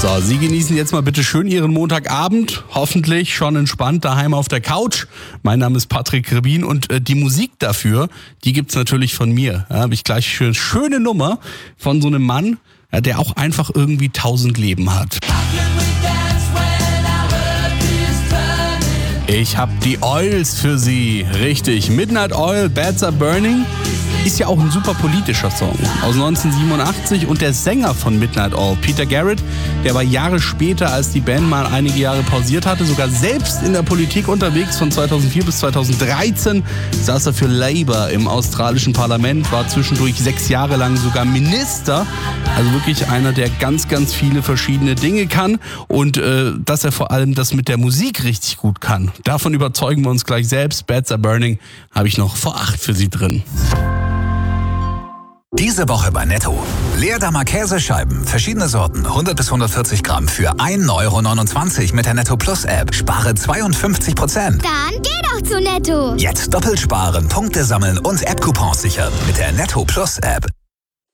So, Sie genießen jetzt mal bitte schön Ihren Montagabend. Hoffentlich schon entspannt daheim auf der Couch. Mein Name ist Patrick Rebin und die Musik dafür, die gibt's natürlich von mir. Ja, habe ich gleich eine schöne Nummer von so einem Mann, ja, der auch einfach irgendwie 1000 Leben hat. Ich hab die Oils für Sie. Richtig, Midnight Oil, Beds Are Burning. Ist ja auch ein super politischer Song aus 1987 und der Sänger von Midnight Oil, Peter Garrett, der war Jahre später, als die Band mal einige Jahre pausiert hatte, sogar selbst in der Politik unterwegs. Von 2004 bis 2013 saß er für Labour im australischen Parlament, war zwischendurch 6 Jahre lang sogar Minister. Also wirklich einer, der ganz, ganz viele verschiedene Dinge kann und dass er vor allem das mit der Musik richtig gut kann. Davon überzeugen wir uns gleich selbst. Beds Are Burning habe ich noch vor 8 für Sie drin. Diese Woche bei Netto. Leerdammer Käsescheiben, verschiedene Sorten, 100 bis 140 Gramm für 1,29 € mit der Netto Plus App. Spare 52%. Dann geh doch zu Netto. Jetzt doppelt sparen, Punkte sammeln und App-Coupons sichern mit der Netto Plus App.